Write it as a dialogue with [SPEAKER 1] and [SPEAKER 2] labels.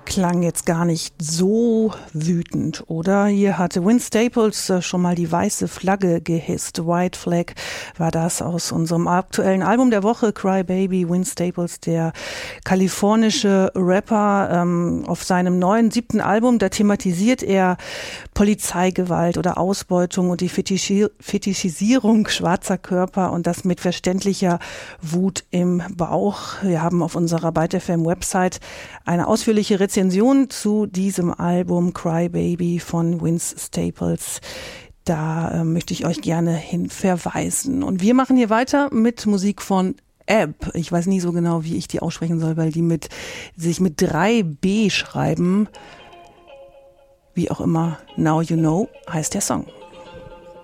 [SPEAKER 1] klang jetzt gar nicht so wütend, oder? Hier hatte Vince Staples schon mal die weiße Flagge gehisst. White Flag war das aus unserem aktuellen Album der Woche, Cry Baby. Vince Staples, der kalifornische Rapper, auf seinem neuen 7. Album, da thematisiert er Polizeigewalt oder Ausbeutung und die Fetischisierung schwarzer Körper und das mit verständlicher Wut im Bauch. Wir haben auf unserer Byte FM Website eine ausführliche Rezension zu diesem Album Cry Baby von Vince Staples. Da möchte ich euch gerne hin verweisen. Und wir machen hier weiter mit Musik von Ebb. Ich weiß nie so genau, wie ich die aussprechen soll, weil die sich mit 3B schreiben. Wie auch immer, Now You Know heißt der Song.